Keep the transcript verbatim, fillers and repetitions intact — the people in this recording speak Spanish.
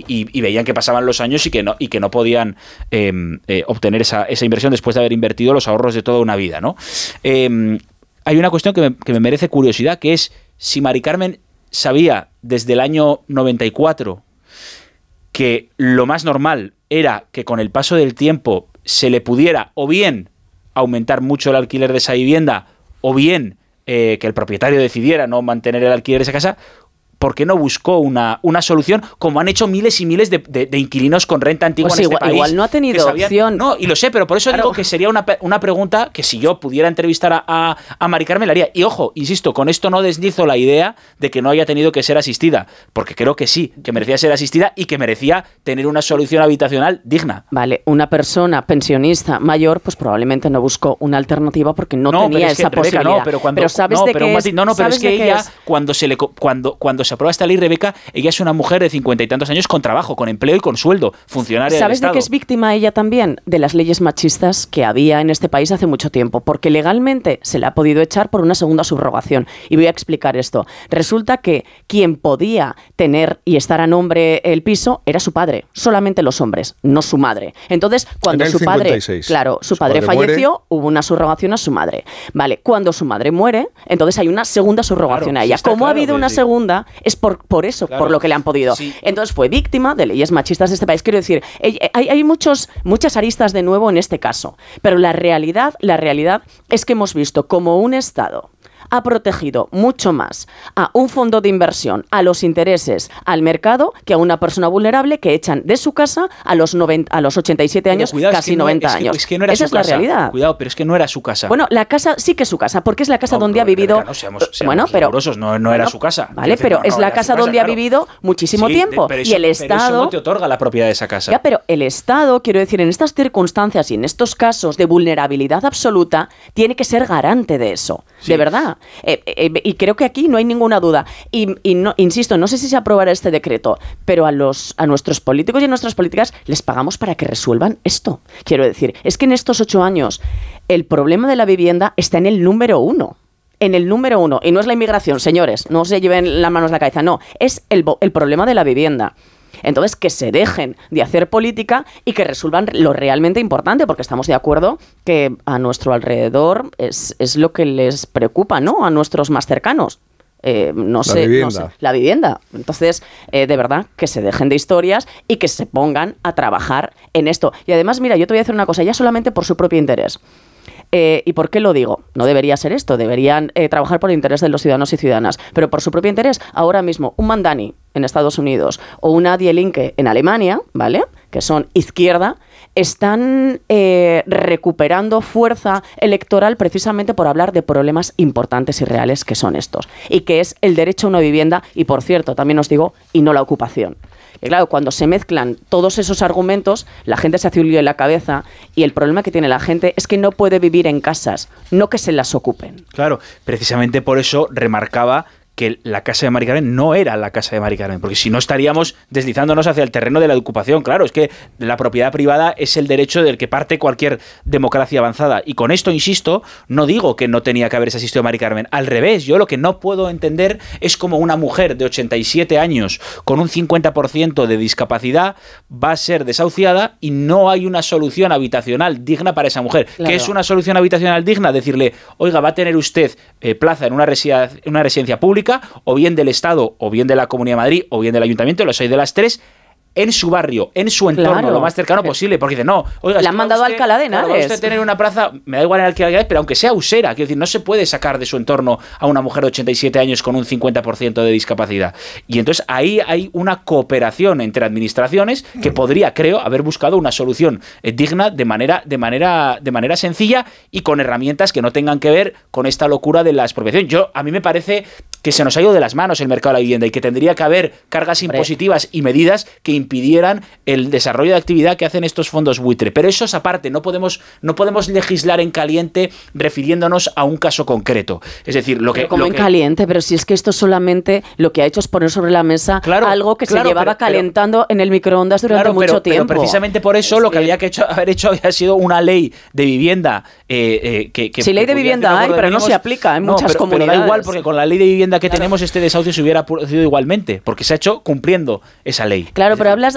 y, y veían que pasaban los años y que no, y que no podían eh, eh, obtener esa, esa inversión después de haber invertido los ahorros de toda una vida, ¿no? Eh, hay una cuestión que me, que me merece curiosidad, que es si Mari Carmen sabía desde el año noventa y cuatro que lo más normal era que con el paso del tiempo se le pudiera o bien aumentar mucho el alquiler de esa vivienda o bien eh, que el propietario decidiera no mantener el alquiler de esa casa. ¿Por qué no buscó una, una solución como han hecho miles y miles de, de, de inquilinos con renta antigua pues en igual, este país? Igual no ha tenido sabían, opción. No, y lo sé, pero por eso claro. digo que sería una, una pregunta que si yo pudiera entrevistar a, a, a Mari Carmen la haría. Y ojo, insisto, con esto no deslizo la idea de que no haya tenido que ser asistida, porque creo que sí, que merecía ser asistida y que merecía tener una solución habitacional digna. Vale, una persona pensionista mayor, pues probablemente no buscó una alternativa porque no, no tenía esa que, posibilidad. Rebeca, no, pero cuando, pero sabes no, de pero qué es, es, no, no, pero es que ella, es? cuando se le cuando cuando se aprueba esta ley, Rebeca, ella es una mujer de cincuenta y tantos años con trabajo, con empleo y con sueldo, funcionaria del ¿Sabes Estado. de qué es víctima ella también? De las leyes machistas que había en este país hace mucho tiempo, porque legalmente se le ha podido echar por una segunda subrogación. Y voy a explicar esto. Resulta que quien podía tener y estar a nombre el piso era su padre, solamente los hombres, no su madre. Entonces, cuando su padre, claro, su, su padre, padre falleció, muere. Hubo una subrogación a su madre. Vale, cuando su madre muere, entonces hay una segunda subrogación claro, a ella. Sí Como claro, ha habido una sí. segunda, es por, por eso, claro. por lo que le han podido. Sí. Entonces fue víctima de leyes machistas de este país. Quiero decir, hay, hay muchos, muchas aristas de nuevo en este caso, pero la realidad, la realidad es que hemos visto como un Estado ha protegido mucho más a un fondo de inversión, a los intereses, al mercado, que a una persona vulnerable que echan de su casa a los, noventa, a los ochenta y siete años, cuidado, casi es que no, noventa es años. Que, es que no era Esa su es casa. La realidad. Cuidado, pero es que no era su casa. Bueno, la casa sí que es su casa, porque es la casa no, donde ha vivido... No, seamos, seamos bueno, pero no, no era bueno, su casa. Vale, decir, pero no, es no la casa, casa donde claro. ha vivido muchísimo sí, tiempo. Pero eso, y el Estado... Pero eso no te otorga la propiedad de esa casa. Ya, pero el Estado, quiero decir, en estas circunstancias y en estos casos de vulnerabilidad absoluta, tiene que ser garante de eso. Sí. De verdad. Eh, eh, y creo que aquí no hay ninguna duda. Y, y no, insisto, no sé si se aprobará este decreto, pero a los a nuestros políticos y a nuestras políticas les pagamos para que resuelvan esto. Quiero decir, es que en estos ocho años el problema de la vivienda está en el número uno. En el número uno. Y no es la inmigración, señores. No se lleven las manos a la cabeza. No, es el, el problema de la vivienda. Entonces, que se dejen de hacer política y que resuelvan lo realmente importante, porque estamos de acuerdo que a nuestro alrededor es, es lo que les preocupa, ¿no? A nuestros más cercanos. Eh, no, sé, no sé, la vivienda. Entonces, eh, de verdad, que se dejen de historias y que se pongan a trabajar en esto. Y además, mira, yo te voy a decir una cosa, ya solamente por su propio interés. Eh, ¿Y por qué lo digo? No debería ser esto, deberían eh, trabajar por el interés de los ciudadanos y ciudadanas, pero por su propio interés, ahora mismo, un Mandani en Estados Unidos o una Die Linke en Alemania, ¿vale?, que son izquierda, están eh, recuperando fuerza electoral precisamente por hablar de problemas importantes y reales que son estos, y que es el derecho a una vivienda y, por cierto, también os digo, y no la ocupación. Y claro, cuando se mezclan todos esos argumentos, la gente se hace un lío en la cabeza y el problema que tiene la gente es que no puede vivir en casas, no que se las ocupen. Claro, precisamente por eso remarcaba que la casa de Mari Carmen no era la casa de Mari Carmen, porque si no estaríamos deslizándonos hacia el terreno de la ocupación. Claro, es que la propiedad privada es el derecho del que parte cualquier democracia avanzada. Y con esto, insisto, no digo que no tenía que haberse asistido a Mari Carmen. Al revés, yo lo que no puedo entender es cómo una mujer de ochenta y siete años con un cincuenta por ciento de discapacidad va a ser desahuciada y no hay una solución habitacional digna para esa mujer. Claro. ¿Qué es una solución habitacional digna? Decirle, oiga, va a tener usted eh, plaza en una, residencia, en una residencia pública, o bien del Estado, o bien de la Comunidad de Madrid, o bien del Ayuntamiento, los hay de las tres, en su barrio, en su entorno, claro, lo más cercano posible, porque dice, no, oiga, le han mandado a Alcalá de Henares. Claro, va usted tener una plaza, me da igual en Alcalá de Henares, pero aunque sea usera, quiero decir, no se puede sacar de su entorno a una mujer de ochenta y siete años con un cincuenta por ciento de discapacidad. Y entonces ahí hay una cooperación entre administraciones que podría, creo, haber buscado una solución eh, digna de manera, de manera, de manera sencilla y con herramientas que no tengan que ver con esta locura de la expropiación. Yo, a mí me parece que se nos ha ido de las manos el mercado de la vivienda y que tendría que haber cargas impositivas y medidas que impidieran el desarrollo de actividad que hacen estos fondos buitre. Pero eso es aparte, no podemos, no podemos legislar en caliente refiriéndonos a un caso concreto. Es decir, lo que... Pero como lo en que... caliente, pero si es que esto solamente lo que ha hecho es poner sobre la mesa claro, algo que claro, se llevaba pero, calentando pero, en el microondas durante claro, mucho pero, tiempo. Pero precisamente por eso es lo que, que había que hecho, haber hecho había sido una ley de vivienda eh, eh, que, que... Sí, ley de vivienda hay, pero no se aplica en no, muchas pero, comunidades. Pero da igual, porque con la ley de vivienda que claro. tenemos este desahucio se hubiera producido igualmente, porque se ha hecho cumpliendo esa ley. Claro, pero hablas,